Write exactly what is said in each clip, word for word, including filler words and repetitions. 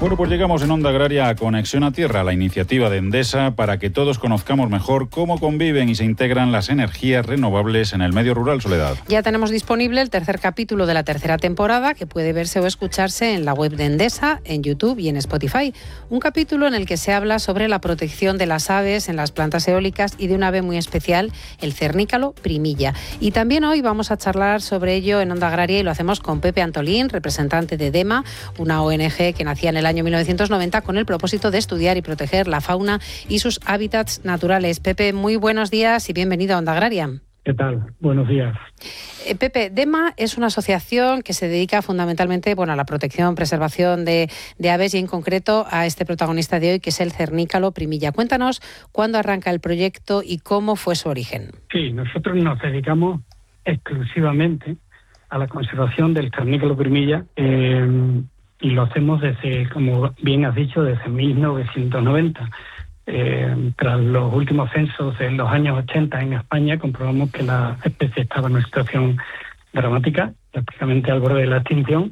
Bueno, pues llegamos en Onda Agraria a Conexión a Tierra, la iniciativa de Endesa para que todos conozcamos mejor cómo conviven y se integran las energías renovables en el medio rural. Soledad. Ya tenemos disponible el tercer capítulo de la tercera temporada, que puede verse o escucharse en la web de Endesa, en YouTube y en Spotify. Un capítulo en el que se habla sobre la protección de las aves en las plantas eólicas y de un ave muy especial, el cernícalo primilla. Y también hoy vamos a charlar sobre ello en Onda Agraria y lo hacemos con Pepe Antolín, representante de DEMA, una O N G que nacía en el año mil novecientos noventa con el propósito de estudiar y proteger la fauna y sus hábitats naturales. Pepe, muy buenos días y bienvenido a Onda Agraria. ¿Qué tal? Buenos días. Eh, Pepe, DEMA es una asociación que se dedica fundamentalmente bueno, a la protección, preservación de, de aves y en concreto a este protagonista de hoy, que es el cernícalo primilla. Cuéntanos cuándo arranca el proyecto y cómo fue su origen. Sí, nosotros nos dedicamos exclusivamente a la conservación del cernícalo primilla eh, y lo hacemos desde, como bien has dicho, desde mil novecientos noventa. Eh, tras los últimos censos de los años ochenta en España, comprobamos que la especie estaba en una situación dramática, prácticamente al borde de la extinción.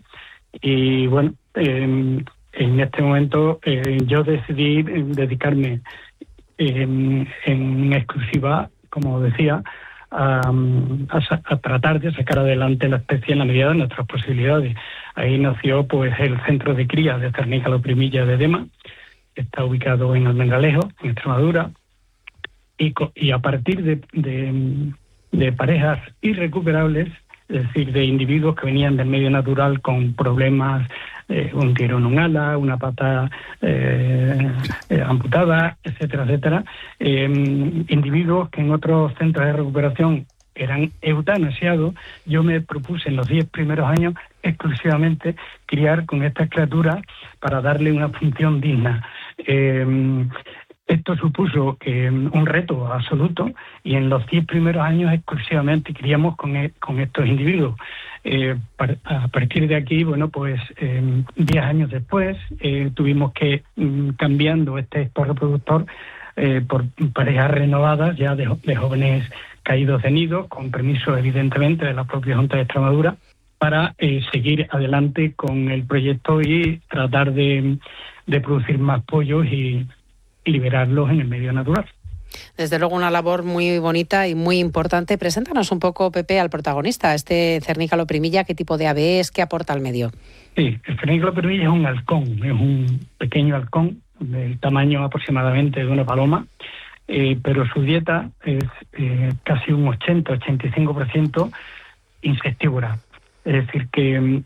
Y bueno, eh, en este momento eh, yo decidí dedicarme eh, en exclusiva, como decía, A, a, a tratar de sacar adelante la especie en la medida de nuestras posibilidades. Ahí nació pues el centro de cría de cernícalo primilla de DEMA, que está ubicado en Almendralejo, en Extremadura, y, y a partir de, de, de parejas irrecuperables, es decir, de individuos que venían del medio natural con problemas, eh, un tiro en un ala, una pata eh, eh, amputada, etcétera, etcétera, eh, individuos que en otros centros de recuperación eran eutanasiados. Yo me propuse en los diez primeros años exclusivamente criar con estas criaturas para darle una función digna. Eh, Esto supuso que un reto absoluto y en los diez primeros años exclusivamente criamos con, con estos individuos. Eh, a partir de aquí, bueno, pues eh, diez años después eh, tuvimos que mm, cambiando este esto reproductor eh, por parejas renovadas ya de, de jóvenes caídos de nido, con permiso evidentemente de la propia Junta de Extremadura, para eh, seguir adelante con el proyecto y tratar de, de producir más pollos y liberarlos en el medio natural. Desde luego una labor muy bonita y muy importante. Preséntanos un poco, Pepe, al protagonista, este cernícalo primilla, qué tipo de ave es, qué aporta al medio. Sí, el cernícalo primilla es un halcón, es un pequeño halcón del tamaño aproximadamente de una paloma, eh, pero su dieta es eh, casi un ochenta a ochenta y cinco por ciento insectívora. Es decir, que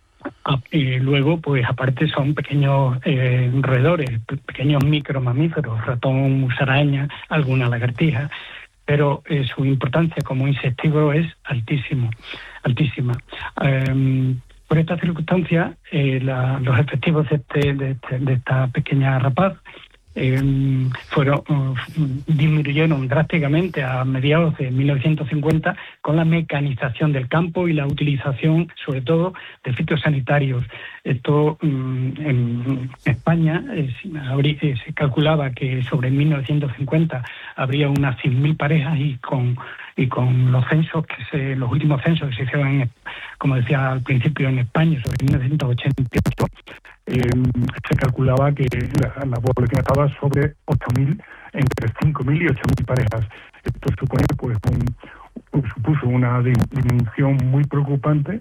y luego, pues aparte son pequeños eh, roedores, pequeños micromamíferos, ratón, musaraña, alguna lagartija, pero eh, su importancia como insectívoro es altísimo, altísima. Eh, por esta circunstancia, eh, la, los efectivos de, este, de, este, de esta pequeña rapaz Eh, fueron uh, disminuyeron drásticamente a mediados de mil novecientos cincuenta con la mecanización del campo y la utilización, sobre todo, de fitosanitarios. Esto um, en España eh, habría, eh, se calculaba que sobre mil novecientos cincuenta habría unas cien mil parejas y con y con los censos que se, los últimos censos que se hicieron, en, como decía al principio, en España sobre mil novecientos ochenta y ocho, eh, se calculaba que la, la población estaba sobre ocho mil, entre cinco mil y ocho mil parejas. Esto supone, pues, un, un, supuso una disminución muy preocupante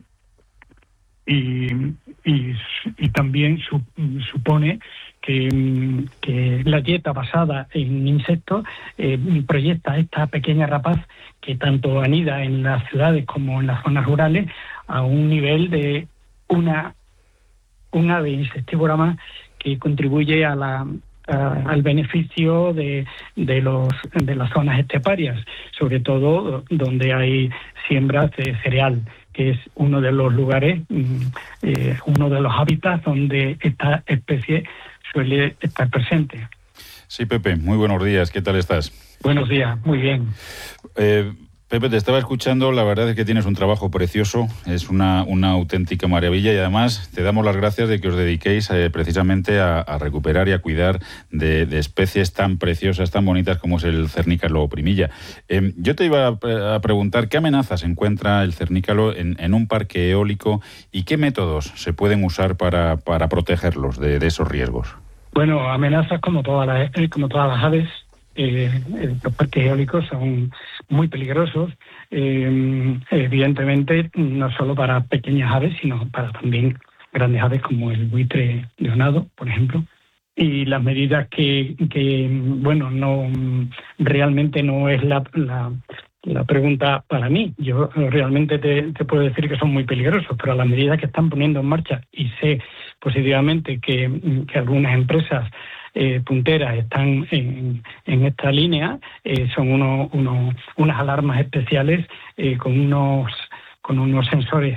y, y, y también su, supone que, que la dieta basada en insectos eh, proyecta a esta pequeña rapaz que tanto anida en las ciudades como en las zonas rurales a un nivel de una un ave insectívora más que contribuye a la a, al beneficio de de los de las zonas esteparias, sobre todo donde hay siembras de cereal, que es uno de los lugares, eh, uno de los hábitats donde esta especie suele estar presente. Sí, Pepe, muy buenos días, ¿qué tal estás? Buenos días, muy bien. Eh, Pepe, te estaba escuchando, la verdad es que tienes un trabajo precioso, es una, una auténtica maravilla y además te damos las gracias de que os dediquéis eh, precisamente a, a recuperar y a cuidar de, de especies tan preciosas, tan bonitas como es el cernícalo primilla. Eh, yo te iba a, a preguntar qué amenazas encuentra el cernícalo en, en un parque eólico y qué métodos se pueden usar para, para protegerlos de, de esos riesgos. Bueno, amenazas como todas las, como todas las aves. Eh, los parques eólicos son muy peligrosos, eh, evidentemente no solo para pequeñas aves, sino para también grandes aves como el buitre leonado, por ejemplo. Y las medidas que, que bueno, no realmente no es la, la, la pregunta para mí. Yo realmente te, te puedo decir que son muy peligrosos, pero las medidas que están poniendo en marcha, y sé positivamente que, que algunas empresas Eh, punteras están en, en esta línea, eh, son uno, uno, unas alarmas especiales eh, con unos con unos sensores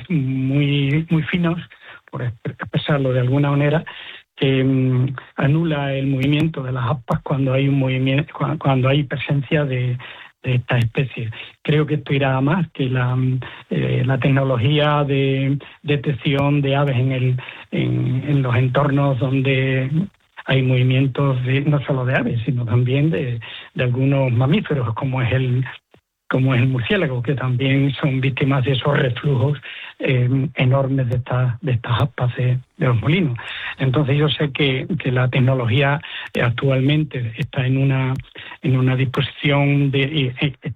muy muy finos, por expresarlo de alguna manera, que um, anula el movimiento de las aspas cuando hay un movimiento, cuando, cuando hay presencia de de esta especie. Creo que esto irá a más que la, eh, la tecnología de detección de aves en el en, en los entornos donde hay movimientos de, no solo de aves, sino también de, de algunos mamíferos, como es el como es el murciélago, que también son víctimas de esos reflujos eh, enormes de estas de estas aspas de, de los molinos. Entonces yo sé que, que la tecnología actualmente está en una en una disposición de eh,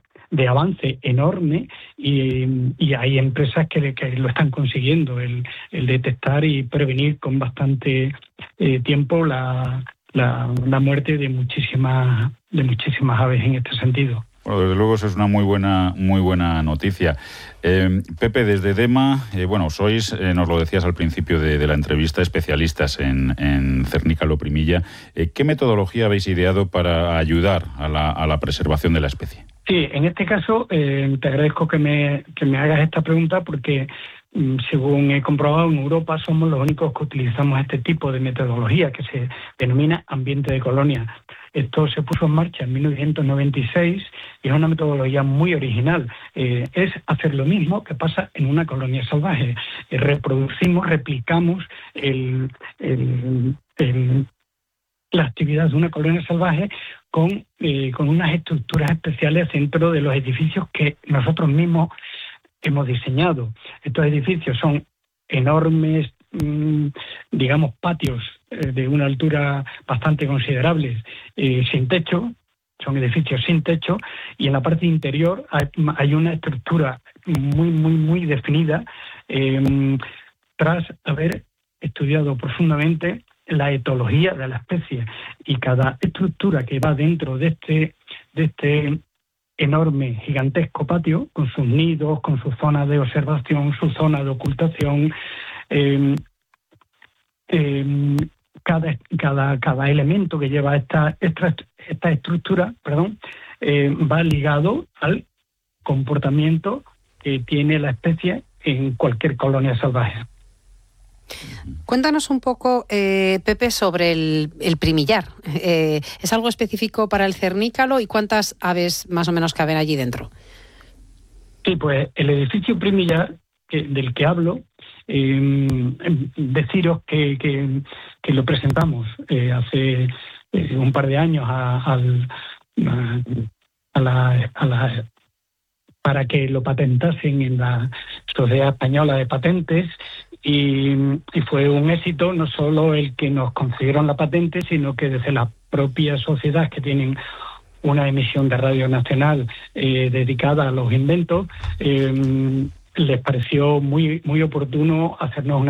de avance enorme y, y hay empresas que, que lo están consiguiendo, el, el detectar y prevenir con bastante eh, tiempo la, la, la muerte de muchísimas de muchísimas aves en este sentido. Bueno, desde luego eso es una muy buena muy buena noticia. Eh, Pepe, desde DEMA, eh, bueno, sois, eh, nos lo decías al principio de, de la entrevista, especialistas en, en cernícalo primilla. Eh, ¿Qué metodología habéis ideado para ayudar a la, a la preservación de la especie? Sí, en este caso eh, te agradezco que me, que me hagas esta pregunta porque mm, según he comprobado en Europa somos los únicos que utilizamos este tipo de metodología que se denomina ambiente de colonia. Esto se puso en marcha en mil novecientos noventa y seis y es una metodología muy original. Eh, es hacer lo mismo que pasa en una colonia salvaje. Eh, reproducimos, replicamos el, el, el, la actividad de una colonia salvaje con, eh, con unas estructuras especiales dentro de los edificios que nosotros mismos hemos diseñado. Estos edificios son enormes, mmm, digamos, patios eh, de una altura bastante considerable, eh, sin techo, son edificios sin techo, y en la parte interior hay, hay una estructura muy, muy, muy definida, eh, tras haber estudiado profundamente la etología de la especie, y cada estructura que va dentro de este de este enorme, gigantesco patio, con sus nidos, con su zona de observación, su zona de ocultación, eh, eh, cada, cada, cada elemento que lleva esta, esta, esta estructura, perdón, eh, va ligado al comportamiento que tiene la especie en cualquier colonia salvaje. Cuéntanos un poco, eh, Pepe, sobre el, el primillar. Eh, ¿Es algo específico para el cernícalo y cuántas aves más o menos caben allí dentro? Sí, pues el edificio primillar que, del que hablo, eh, deciros que, que, que lo presentamos eh, hace eh, un par de años a, a, a, la, a la para que lo patentasen en la Sociedad Española de Patentes y, y fue un éxito no solo el que nos concedieron la patente, sino que desde la propia sociedad, que tienen una emisión de radio nacional eh, dedicada a los inventos, eh, les pareció muy, muy oportuno hacernos una